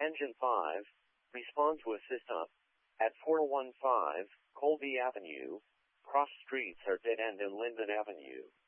Engine 5, respond to assist up. At 415 Colby Avenue, cross streets are dead end in Linden Avenue.